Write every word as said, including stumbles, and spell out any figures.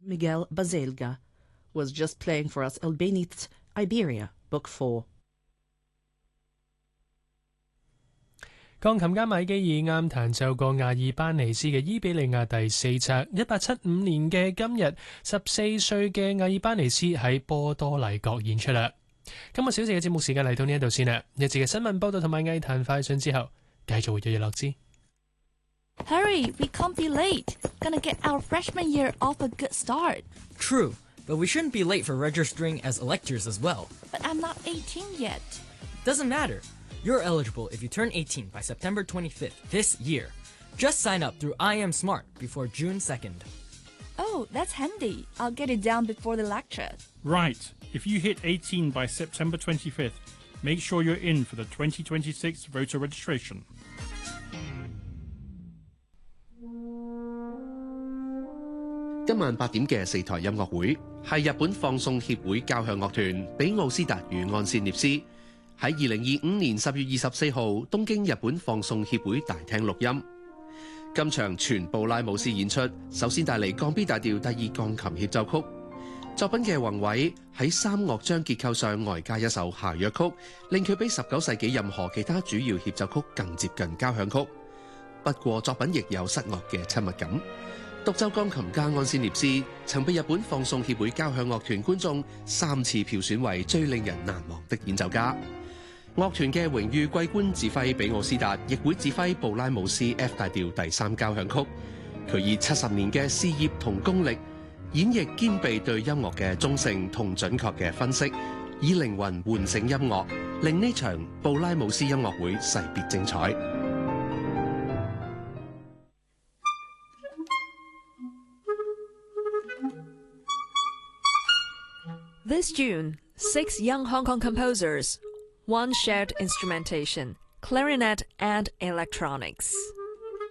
Miguel Baselga was just playing for us Albéniz Iberia, Book Four. 鋼琴家米基爾啱彈奏過亞爾班尼斯嘅伊比利亞第四冊。一八七五年嘅今日，十四歲嘅亞爾班尼斯喺波多黎各演出啦。今個小時嘅節目時間嚟到呢一度先啦。一節嘅新聞報道同埋藝壇快訊之後，繼續會有日樂之。 Hurry, we can't be late. Gonna get our freshman year off a good start. True, but we shouldn't be late for registering as electors as well. But I'm not eighteen yet. Doesn't matter. You're eligible if you turn eighteen by September twenty-fifth this year. Just sign up through I Am Smart before June second. Oh, that's handy. I'll get it down before the lecture. Right. If you hit eighteen by September twenty-fifth, make sure you're in for the twenty twenty-six voter registration. 今晚八點嘅四台音樂會係日本放送協會交響樂團比奧斯達與安線涅斯喺二零二五年十月二十四號東京日本放送協會大廳錄音。今場全布拉姆斯演出，首先帶嚟降 B 大調第二鋼琴協奏曲。作品嘅宏偉喺三樂章結構上外加一首下樂曲，令佢比十九世紀任何其他主要協奏曲更接近交響曲。不過作品亦有室樂嘅親密感。獨奏鋼琴家安線涅斯曾被日本放送協會交響樂團觀眾三次票選為最令人難忘的演奏家。樂團嘅榮譽桂冠指揮比奧斯達亦會指揮布拉姆斯 F 大調第三交響曲。佢以七十年嘅事業同功力，演繹兼備對音樂嘅忠誠同準確嘅分析，以靈魂喚醒音樂，令呢場布拉姆斯音樂會勢別精彩。 This June, six young Hong Kong composers, one shared instrumentation, clarinet and electronics.